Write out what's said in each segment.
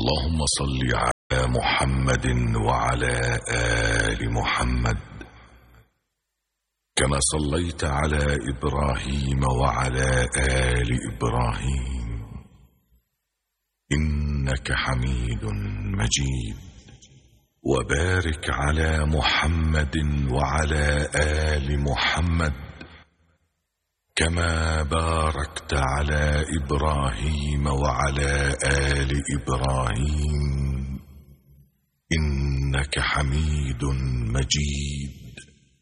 اللهم صل على محمد وعلى آل محمد كما صليت على إبراهيم وعلى آل إبراهيم إنك حميد مجيد. وبارك على محمد وعلى آل محمد كما باركت على إبراهيم وعلى آل إبراهيم إنك حميد مجيد.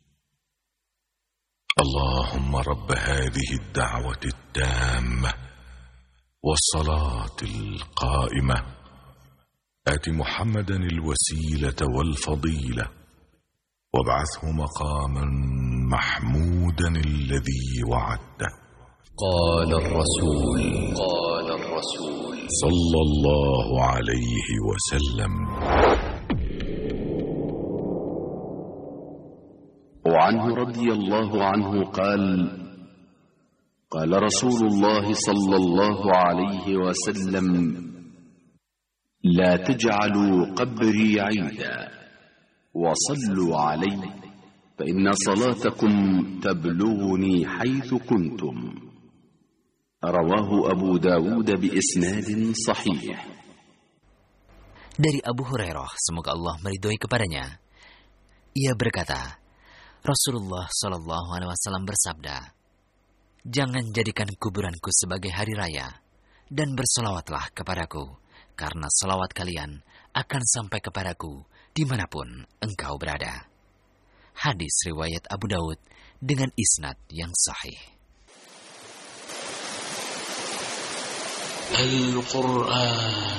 اللهم رب هذه الدعوة التامة والصلاة القائمة آت محمدا الوسيلة والفضيلة وابعثه مقاما محمودا الذي وعدته. قال الرسول صلى الله عليه وسلم. وعنه رضي الله عنه قال قال رسول الله صلى الله عليه وسلم لا تجعلوا قبري عيدا وصلوا علي فإن صلاتكم تبلغني حيث كنتم. رواه أبو داود بإسناد صحيح. Dari Abu Hurairah, semoga Allah meridhoi kepadanya, ia berkata, Rasulullah Shallallahu Alaihi Wasallam bersabda, jangan jadikan kuburanku sebagai hari raya, dan berselawatlah kepadaku, karena selawat kalian akan sampai kepadaku dimanapun engkau berada. Hadis riwayat Abu Daud dengan isnad yang sahih. Al-Quran